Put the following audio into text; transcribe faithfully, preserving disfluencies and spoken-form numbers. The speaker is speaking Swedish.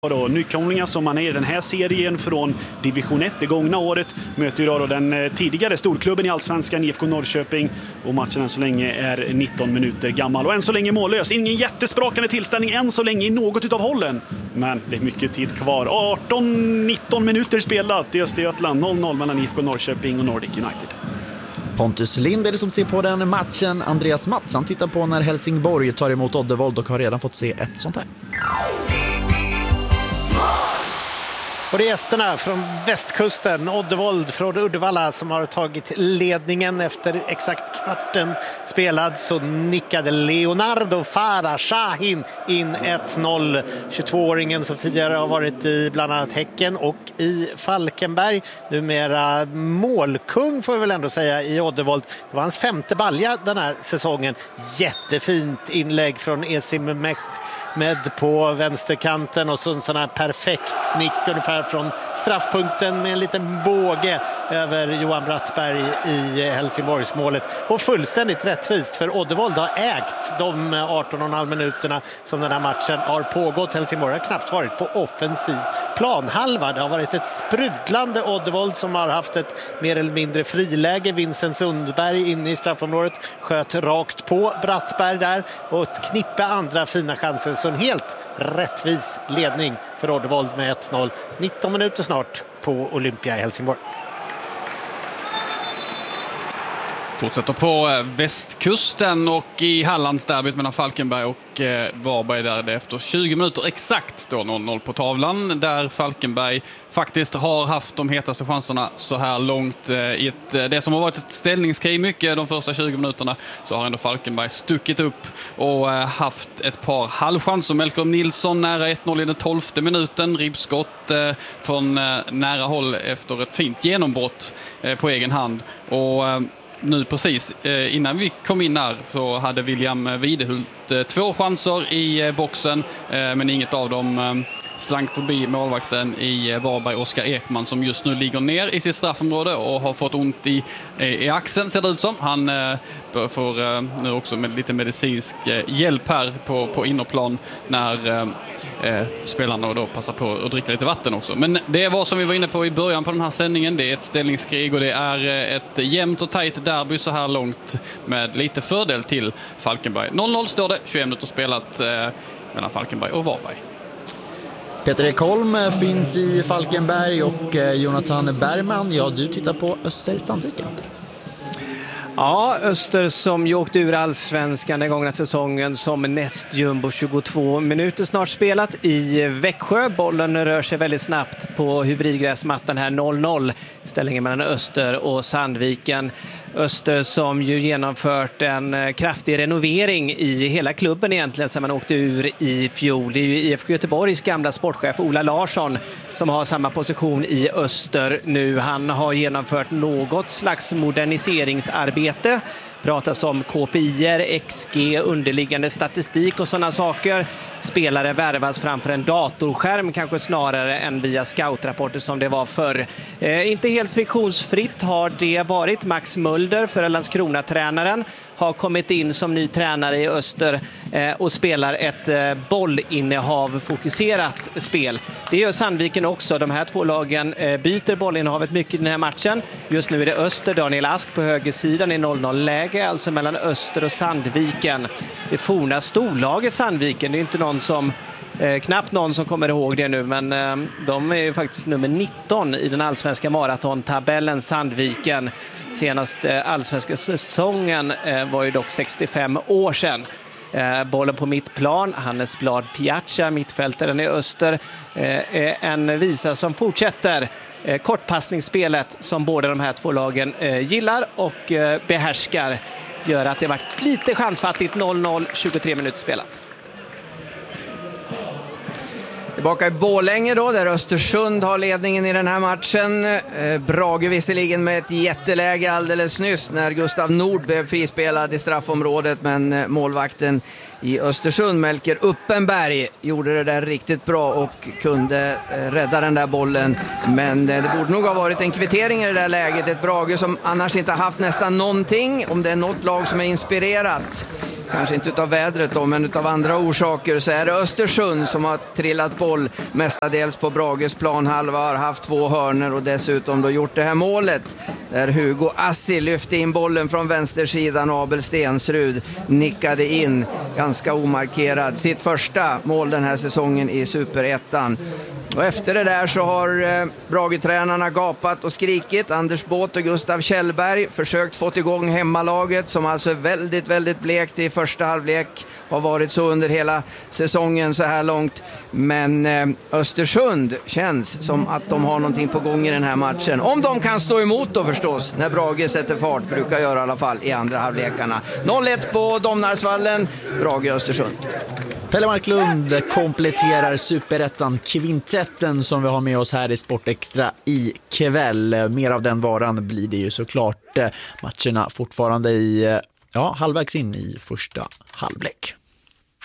Och nykomlingar som man är i den här serien från division ett det gångna året möter idag då den tidigare storklubben i Allsvenskan I F K Norrköping, och matchen än så länge är nitton minuter gammal och än så länge mållös. Ingen jättesprakande tillställning än så länge i något utav hållen, men det är mycket tid kvar. arton nitton minuter spelat i Östergötland, noll noll mellan I F K Norrköping och Nordic United. Pontus Lind är det som ser på den matchen. Andreas Mattsson tittar på när Helsingborg tar emot Oddevold och har redan fått se ett sånt här. Och det är gästerna från västkusten, Oddevold från Uddevalla, som har tagit ledningen efter exakt kvarten spelad. Så nickade Leonardo Farah Shahin in ett noll. tjugotvååringen som tidigare har varit i bland annat Häcken och i Falkenberg. Numera målkung får vi väl ändå säga i Oddevold. Det var hans femte balja den här säsongen. Jättefint inlägg från Esim Mech med på vänsterkanten och så en sån här perfekt nick ungefär från straffpunkten med en liten båge över Johan Brattberg i Helsingborgsmålet. Och fullständigt rättvist, för Oddevold har ägt de arton och en halv minuterna som den här matchen har pågått. Helsingborg har knappt varit på offensiv planhalva. Det har varit ett sprudlande Oddevold som har haft ett mer eller mindre friläge. Vincent Sundberg inne i straffområdet sköt rakt på Brattberg där och ett knippe andra fina chanser. Så en helt rättvis ledning för Oddevold med ett noll. nitton minuter snart på Olympia i Helsingborg. Fortsätter på västkusten och i Hallandsderbyt mellan Falkenberg och Varberg, där det efter tjugo minuter exakt står noll noll på tavlan, där Falkenberg faktiskt har haft de hetaste chanserna så här långt i ett, det som har varit ett ställningskrig mycket de första tjugo minuterna. Så har ändå Falkenberg stuckit upp och haft ett par halvchanser. Melker Nilsson nära ett noll i den tolfte minuten, ribbskott från nära håll efter ett fint genombrott på egen hand. Och nu precis innan vi kom in här så hade William Videhult två chanser i boxen, men inget av dem slank förbi målvakten i Varberg, Oskar Ekman, som just nu ligger ner i sitt straffområde och har fått ont i, i axeln, ser det ut som. Han eh, får eh, nu också med lite medicinsk eh, hjälp här på, på innerplan när eh, spelarna då passar på att dricka lite vatten också. Men det var som vi var inne på i början på den här sändningen, det är ett ställningskrig och det är ett jämnt och tajt derby så här långt med lite fördel till Falkenberg. noll noll står det, tjugoett minuter spelat eh, mellan Falkenberg och Varberg. Peter Ekholm finns i Falkenberg och Jonathan Bergman, ja, du tittar på Öster Sandviken. Ja, Öster som ju åkte ur Allsvenskan den gångna säsongen som näst jumbo, tjugotvå minuter snart spelat i Växjö. Bollen rör sig väldigt snabbt på hybridgräsmattan här, noll noll. Ställningen mellan Öster och Sandviken. Öster som ju genomfört en kraftig renovering i hela klubben egentligen sedan man åkte ur i fjol. Det är ju I F K Göteborgs gamla sportchef Ola Larsson som har samma position i Öster nu. Han har genomfört något slags moderniseringsarbete. Pratas om K P I-er, X G, underliggande statistik och sådana saker. Spelare värvas framför en datorskärm kanske snarare än via scoutrapporter som det var förr. Eh, inte helt friktionsfritt har det varit. Max Mulder, för Landskrona-tränaren, har kommit in som ny tränare i Öster eh, och spelar ett eh, bollinnehav-fokuserat spel. Det gör Sandviken också. De här två lagen eh, byter bollinnehavet mycket i den här matchen. Just nu är det Öster, Daniel Ask på högersidan i noll noll-läge, alltså mellan Öster och Sandviken. Det forna storlaget Sandviken, det är inte någon som Eh, knappt någon som kommer ihåg det nu, men eh, de är ju faktiskt nummer nitton i den allsvenska maratontabellen, Sandviken. Senaste eh, allsvenska säsongen eh, var ju dock sextiofem år sedan. Eh, bollen på mittplan, Hannes Blad Piazza, mittfältaren i Öster, eh, är en visa som fortsätter eh, kortpassningsspelet som båda de här två lagen eh, gillar och eh, behärskar. Gör att det varit lite chansfattigt, noll noll, tjugotre minuter spelat. Tillbaka i Borlänge då, där Östersund har ledningen i den här matchen. Eh, Brage visserligen med ett jätteläge alldeles nyss när Gustav Nord blev frispelad i straffområdet, men eh, målvakten i Östersund, Melker Uppenberg, gjorde det där riktigt bra och kunde eh, rädda den där bollen. Men eh, det borde nog ha varit en kvittering i det där läget. Ett Brage som annars inte haft nästan någonting, om det är något lag som är inspirerat kanske inte utav vädret då, men utav andra orsaker, så är det Östersund som har trillat boll mestadels på Brages planhalva, har haft två hörner och dessutom då gjort det här målet där Hugo Assi lyfte in bollen från vänstersidan och Abel Stensrud nickade in ganska omarkerad sitt första mål den här säsongen i Superettan. Och efter det där så har eh, Brage-tränarna gapat och skrikit. Anders Båth och Gustav Kjellberg försökt få igång hemmalaget som alltså är väldigt, väldigt blekt i första halvlek. Har varit så under hela säsongen så här långt. Men eh, Östersund känns som att de har någonting på gång i den här matchen. Om de kan stå emot då förstås, när Brage sätter fart, brukar göra i alla fall i andra halvlekarna. noll ett på Domnarsvallen, Brage-Östersund. Pelle Marklund kompletterar Superettan-kvintetten som vi har med oss här i Sportextra i kväll. Mer av den varan blir det ju såklart. Matcherna fortfarande i, ja, halvvägs in i första halvlek.